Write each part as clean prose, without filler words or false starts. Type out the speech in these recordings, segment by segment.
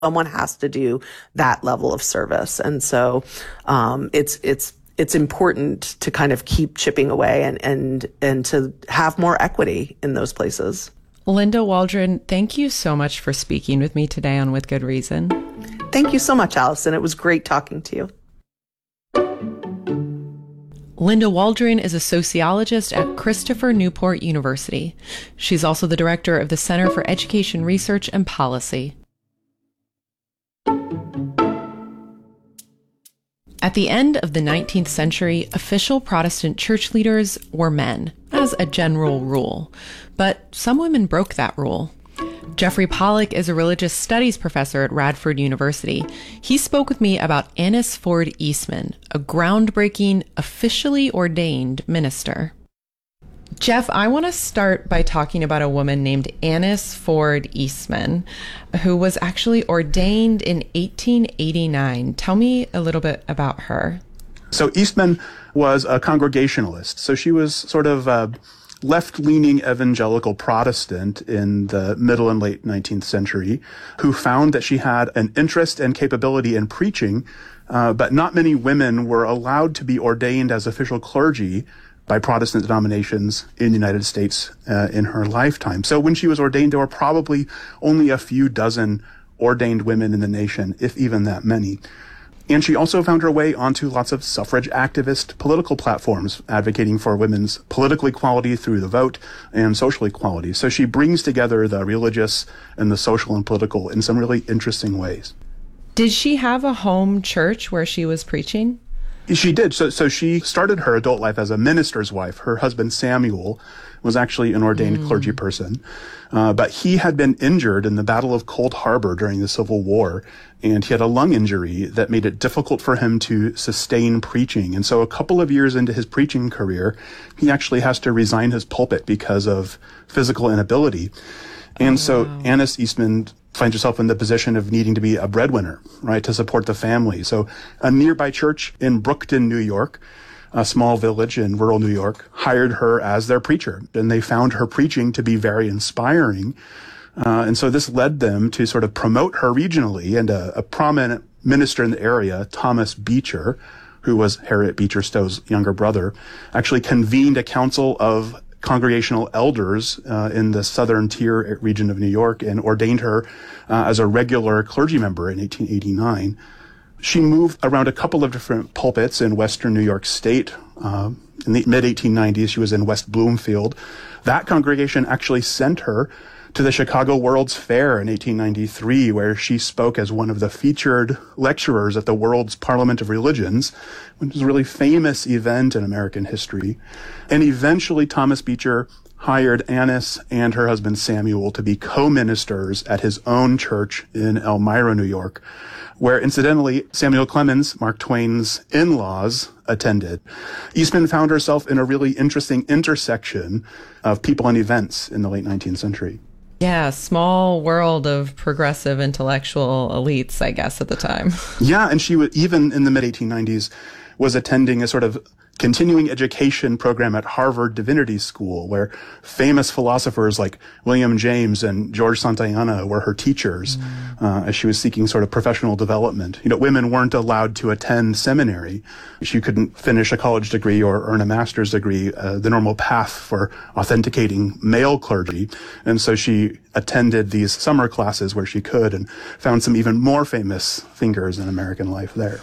Someone has to do that level of service. And so it's important to kind of keep chipping away and to have more equity in those places. Linda Waldron, thank you so much for speaking with me today on With Good Reason. Thank you so much, Allison. It was great talking to you. Linda Waldron is a sociologist at Christopher Newport University. She's also the director of the Center for Education Research and Policy. At the end of the 19th century, official Protestant church leaders were men, as a general rule. But some women broke that rule. Jeffrey Pollack is a religious studies professor at Radford University. He spoke with me about Annis Ford Eastman, a groundbreaking, officially ordained minister. Jeff, I want to start by talking about a woman named Annis Ford Eastman, who was actually ordained in 1889. Tell me a little bit about her. So Eastman was a Congregationalist. So she was sort of a left-leaning evangelical Protestant in the middle and late 19th century who found that she had an interest and capability in preaching, but not many women were allowed to be ordained as official clergy by Protestant denominations in the United States in her lifetime. So when she was ordained, there were probably only a few dozen ordained women in the nation, if even that many. And she also found her way onto lots of suffrage activist political platforms advocating for women's political equality through the vote and social equality. So she brings together the religious and the social and political in some really interesting ways. Did she have a home church where she was preaching? She did. So she started her adult life as a minister's wife. Her husband, Samuel, was actually an ordained clergy person. But he had been injured in the Battle of Cold Harbor during the Civil War, and he had a lung injury that made it difficult for him to sustain preaching. And so a couple of years into his preaching career, he actually has to resign his pulpit because of physical inability. And so Annis Eastman finds herself in the position of needing to be a breadwinner, right, to support the family. So a nearby church in Brookton, New York, a small village in rural New York, hired her as their preacher. And they found her preaching to be very inspiring. And so this led them to sort of promote her regionally. And a prominent minister in the area, Thomas Beecher, who was Harriet Beecher Stowe's younger brother, actually convened a council of congregational elders in the southern tier region of New York and ordained her as a regular clergy member in 1889. She moved around a couple of different pulpits in western New York State. In the mid-1890s, she was in West Bloomfield. That congregation actually sent her to the Chicago World's Fair in 1893, where she spoke as one of the featured lecturers at the World's Parliament of Religions, which was a really famous event in American history. And eventually Thomas Beecher hired Annis and her husband Samuel to be co-ministers at his own church in Elmira, New York, where incidentally Samuel Clemens, Mark Twain's in-laws, attended. Eastman found herself in a really interesting intersection of people and events in the late 19th century. Yeah, small world of progressive intellectual elites, I guess, at the time. Yeah, and she was, even in the mid-1890s, was attending a sort of continuing education program at Harvard Divinity School, where famous philosophers like William James and George Santayana were her teachers as she was seeking sort of professional development. You know, women weren't allowed to attend seminary. She couldn't finish a college degree or earn a master's degree, the normal path for authenticating male clergy. And so she attended these summer classes where she could and found some even more famous figures in American life there.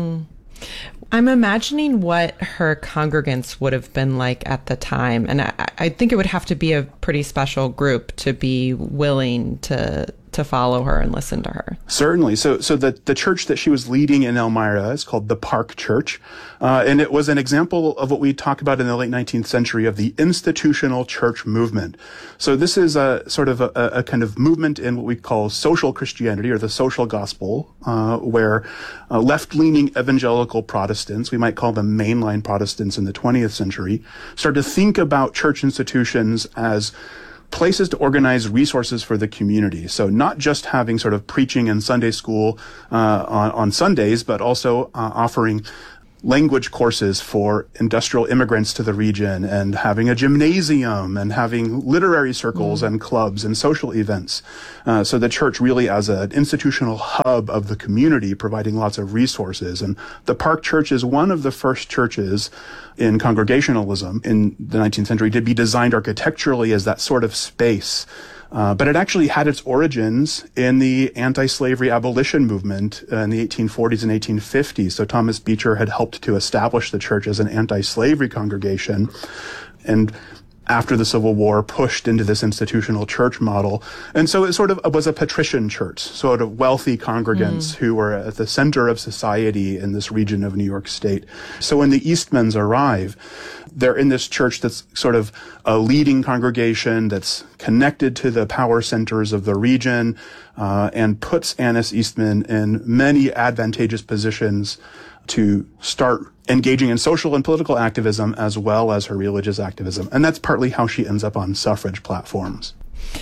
I'm imagining what her congregants would have been like at the time. And I think it would have to be a pretty special group to be willing to follow her and listen to her. Certainly. So the church that she was leading in Elmira is called the Park Church. And it was an example of what we talk about in the late 19th century of the institutional church movement. So this is a sort of a kind of movement in what we call social Christianity or the social gospel, where left-leaning evangelical Protestants, we might call them mainline Protestants in the 20th century, start to think about church institutions as places to organize resources for the community. So not just having sort of preaching and Sunday school on Sundays, but also offering language courses for industrial immigrants to the region, and having a gymnasium, and having literary circles and clubs and social events. So the church really as an institutional hub of the community, providing lots of resources. And the Park Church is one of the first churches in Congregationalism in the 19th century to be designed architecturally as that sort of space. But it actually had its origins in the anti-slavery abolition movement in the 1840s and 1850s. So Thomas Beecher had helped to establish the church as an anti-slavery congregation, and after the Civil War pushed into this institutional church model. And so it sort of was a patrician church, sort of wealthy congregants who were at the center of society in this region of New York State. So when the Eastmans arrive, they're in this church that's sort of a leading congregation that's connected to the power centers of the region, and puts Annis Eastman in many advantageous positions to start engaging in social and political activism as well as her religious activism. And that's partly how she ends up on suffrage platforms.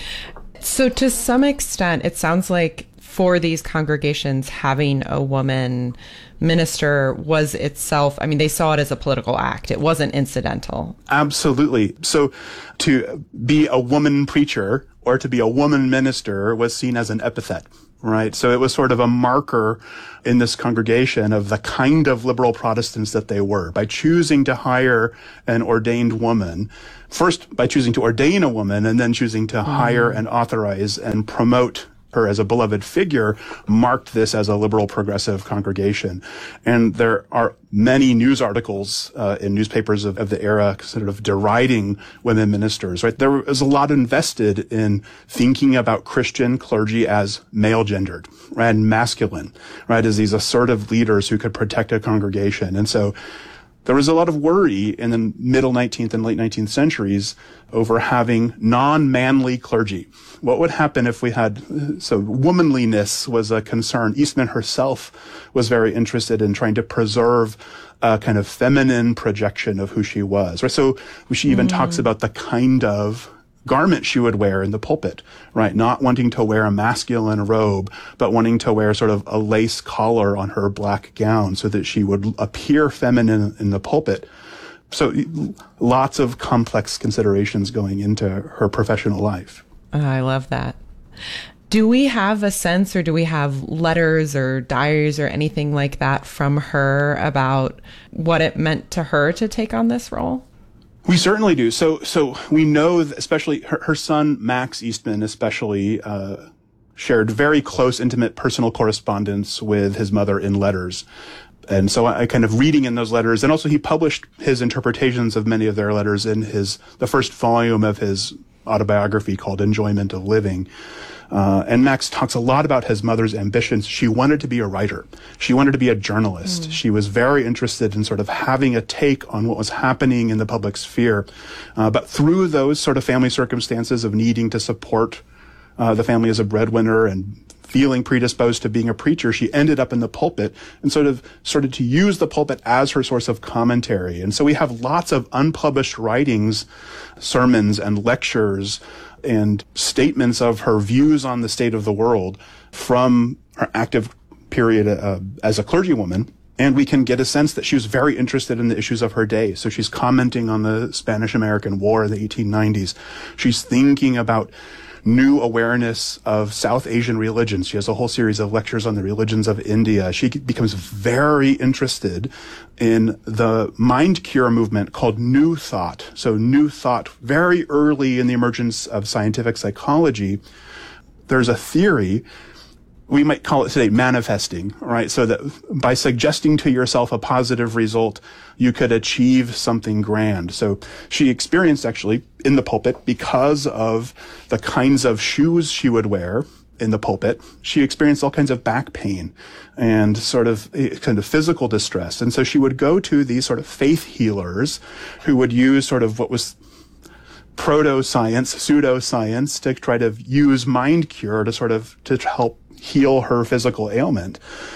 So to some extent, it sounds like for these congregations, having a woman minister was itself, I mean, they saw it as a political act. It wasn't incidental. Absolutely. So to be a woman preacher or to be a woman minister was seen as an epithet, right? So it was sort of a marker in this congregation of the kind of liberal Protestants that they were. By choosing to hire an ordained woman, first by choosing to ordain a woman and then choosing to hire and authorize and promote her as a beloved figure, marked this as a liberal progressive congregation. And there are many news articles in newspapers of the era sort of deriding women ministers, right? There was a lot invested in thinking about Christian clergy as male-gendered, right, and masculine, right, as these assertive leaders who could protect a congregation. And so there was a lot of worry in the middle 19th and late 19th centuries over having non-manly clergy. What would happen if we had, so womanliness was a concern. Eastman herself was very interested in trying to preserve a kind of feminine projection of who she was. Right? So she even talks about the kind of garment she would wear in the pulpit, right? Not wanting to wear a masculine robe, but wanting to wear sort of a lace collar on her black gown so that she would appear feminine in the pulpit. So lots of complex considerations going into her professional life. Oh, I love that. Do we have a sense, or do we have letters or diaries or anything like that from her about what it meant to her to take on this role? We certainly do. So we know that especially her son, Max Eastman, especially, shared very close, intimate personal correspondence with his mother in letters. And so I kind of reading in those letters, and also he published his interpretations of many of their letters in the first volume of his autobiography called Enjoyment of Living. And Max talks a lot about his mother's ambitions. She wanted to be a writer. She wanted to be a journalist. She was very interested in sort of having a take on what was happening in the public sphere. But through those sort of family circumstances of needing to support the family as a breadwinner and feeling predisposed to being a preacher, she ended up in the pulpit and sort of started to use the pulpit as her source of commentary. And so we have lots of unpublished writings, sermons and lectures and statements of her views on the state of the world from her active period as a clergywoman. And we can get a sense that she was very interested in the issues of her day. So she's commenting on the Spanish-American War in the 1890s. She's thinking about new awareness of South Asian religions. She has a whole series of lectures on the religions of India. She becomes very interested in the mind cure movement called New Thought. So New Thought, very early in the emergence of scientific psychology, there's a theory, we might call it today manifesting, right? So that by suggesting to yourself a positive result, you could achieve something grand. So she experienced actually in the pulpit, because of the kinds of shoes she would wear in the pulpit, she experienced all kinds of back pain and sort of kind of physical distress. And so she would go to these sort of faith healers who would use sort of what was proto-science, pseudo-science to try to use mind cure to sort of to help heal her physical ailment.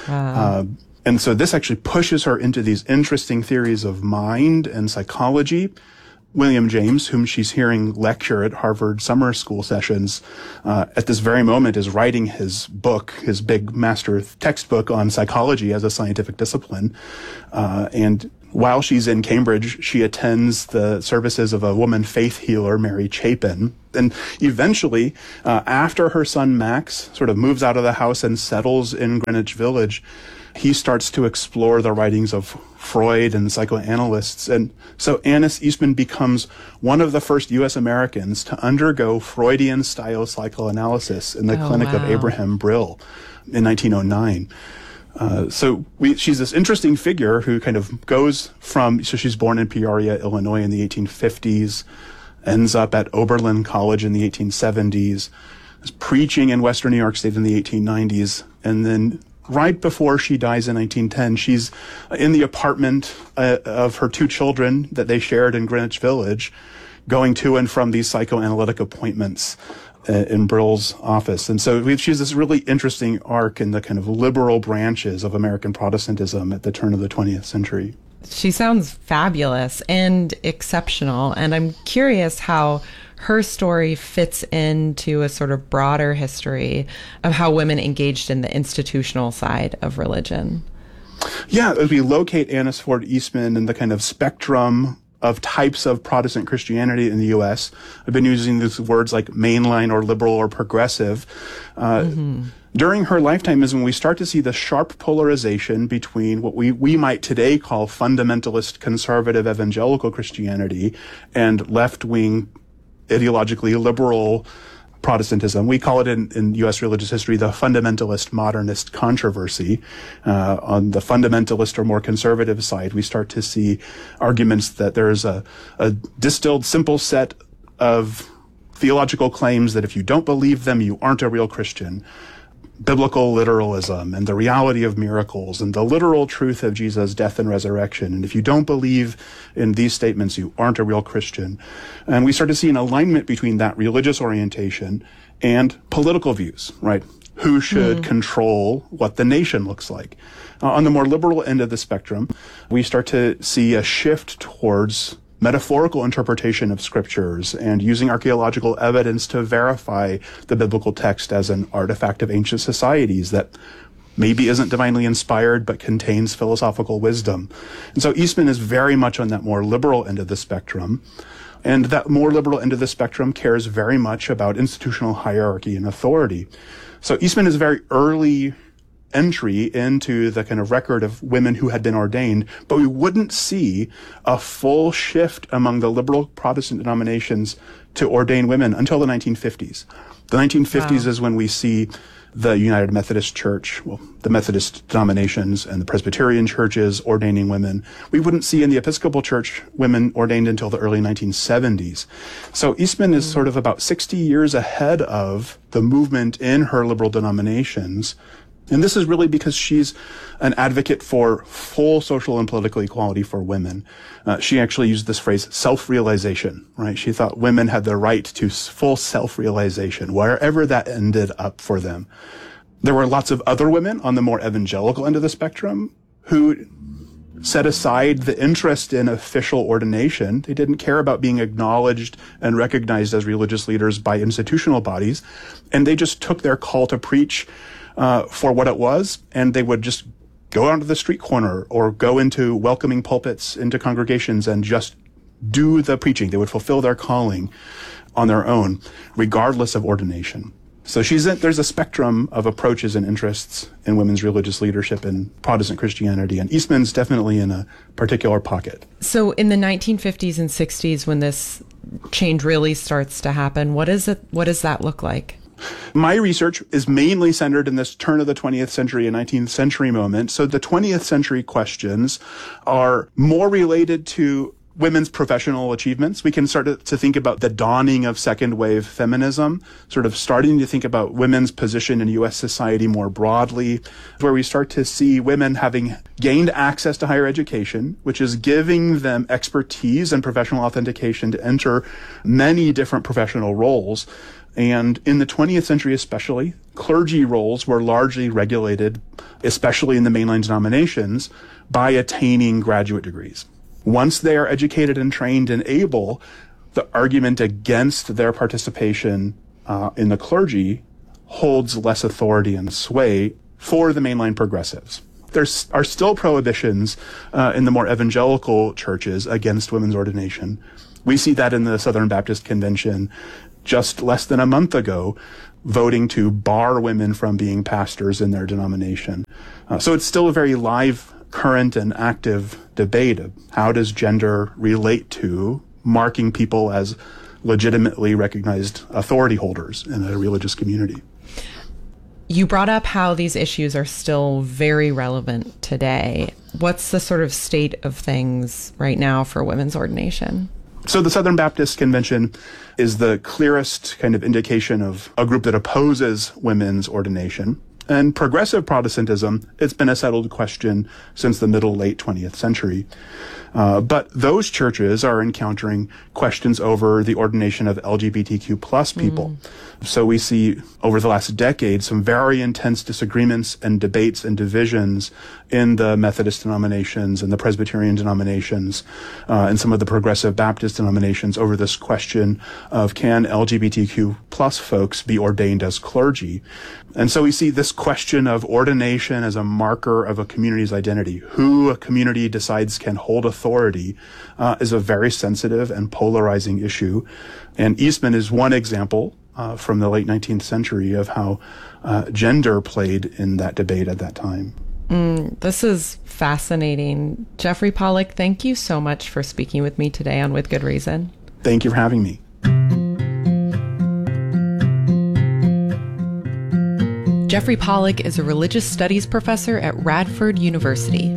And so this actually pushes her into these interesting theories of mind and psychology. William James, whom she's hearing lecture at Harvard summer school sessions, at this very moment is writing his book, his big master textbook on psychology as a scientific discipline. And while she's in Cambridge, she attends the services of a woman faith healer, Mary Chapin. And eventually, after her son Max sort of moves out of the house and settles in Greenwich Village, he starts to explore the writings of Freud and psychoanalysts. And so Annis Eastman becomes one of the first U.S. Americans to undergo Freudian-style psychoanalysis in the clinic of Abraham Brill in 1909. She's this interesting figure who kind of goes from, so she's born in Peoria, Illinois in the 1850s, ends up at Oberlin College in the 1870s, is preaching in Western New York State in the 1890s, and then right before she dies in 1910, she's in the apartment of her two children that they shared in Greenwich Village, going to and from these psychoanalytic appointments in Brill's office. And so she has this really interesting arc in the kind of liberal branches of American Protestantism at the turn of the 20th century. She sounds fabulous and exceptional. And I'm curious how her story fits into a sort of broader history of how women engaged in the institutional side of religion. Yeah, as we locate Annis Ford Eastman in the kind of spectrum of types of Protestant Christianity in the U.S., I've been using these words like mainline or liberal or progressive. During her lifetime is when we start to see the sharp polarization between what we might today call fundamentalist conservative evangelical Christianity and left-wing ideologically liberal Protestantism. We call it in U.S. religious history the fundamentalist modernist controversy. On the fundamentalist or more conservative side, we start to see arguments that there is a distilled, simple set of theological claims that if you don't believe them, you aren't a real Christian. Biblical literalism and the reality of miracles and the literal truth of Jesus' death and resurrection. And if you don't believe in these statements, you aren't a real Christian. And we start to see an alignment between that religious orientation and political views, right? Who should control what the nation looks like? On the more liberal end of the spectrum, we start to see a shift towards metaphorical interpretation of scriptures and using archaeological evidence to verify the biblical text as an artifact of ancient societies that maybe isn't divinely inspired but contains philosophical wisdom. And so Eastman is very much on that more liberal end of the spectrum. And that more liberal end of the spectrum cares very much about institutional hierarchy and authority. So Eastman is a very early entry into the kind of record of women who had been ordained, but we wouldn't see a full shift among the liberal Protestant denominations to ordain women until the 1950s. The 1950s is when we see the United Methodist Church, well, the Methodist denominations and the Presbyterian churches ordaining women. We wouldn't see in the Episcopal Church women ordained until the early 1970s. So Eastman is sort of about 60 years ahead of the movement in her liberal denominations. And this is really because she's an advocate for full social and political equality for women. She actually used this phrase, self-realization, right? She thought women had the right to full self-realization, wherever that ended up for them. There were lots of other women on the more evangelical end of the spectrum who set aside the interest in official ordination. They didn't care about being acknowledged and recognized as religious leaders by institutional bodies. And they just took their call to preach for what it was, and they would just go onto the street corner or go into welcoming pulpits into congregations and just do the preaching. They would fulfill their calling on their own, regardless of ordination. So there's a spectrum of approaches and interests in women's religious leadership in Protestant Christianity, and Eastman's definitely in a particular pocket. So in the 1950s and 60s, when this change really starts to happen, what does that look like? My research is mainly centered in this turn of the 20th century and 19th century moment. So the 20th century questions are more related to women's professional achievements. We can start to think about the dawning of second wave feminism, sort of starting to think about women's position in U.S. society more broadly, where we start to see women having gained access to higher education, which is giving them expertise and professional authentication to enter many different professional roles. And in the 20th century especially, clergy roles were largely regulated, especially in the mainline denominations, by attaining graduate degrees. Once they are educated and trained and able, the argument against their participation in the clergy holds less authority and sway for the mainline progressives. There are still prohibitions in the more evangelical churches against women's ordination. We see that in the Southern Baptist Convention just less than a month ago, voting to bar women from being pastors in their denomination. So it's still a very live, current, and active debate of how does gender relate to marking people as legitimately recognized authority holders in a religious community. You brought up how these issues are still very relevant today. What's the sort of state of things right now for women's ordination? So the Southern Baptist Convention is the clearest kind of indication of a group that opposes women's ordination. And progressive Protestantism, it's been a settled question since the late 20th century. But those churches are encountering questions over the ordination of LGBTQ plus people. So we see over the last decade some very intense disagreements and debates and divisions in the Methodist denominations and the Presbyterian denominations and some of the progressive Baptist denominations over this question of can LGBTQ plus folks be ordained as clergy? And so we see this question of ordination as a marker of a community's identity. Who a community decides can hold authority is a very sensitive and polarizing issue. And Eastman is one example from the late 19th century of how gender played in that debate at that time. This is fascinating. Jeffrey Pollack, thank you so much for speaking with me today on With Good Reason. Thank you for having me. Jeffrey Pollack is a religious studies professor at Radford University.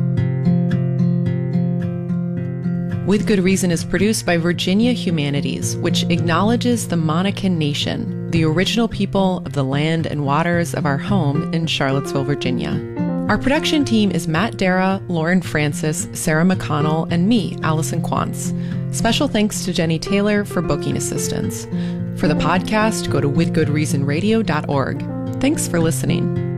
With Good Reason is produced by Virginia Humanities, which acknowledges the Monacan Nation, the original people of the land and waters of our home in Charlottesville, Virginia. Our production team is Matt Dara, Lauren Francis, Sarah McConnell, and me, Allison Quantz. Special thanks to Jenny Taylor for booking assistance. For the podcast, go to withgoodreasonradio.org. Thanks for listening.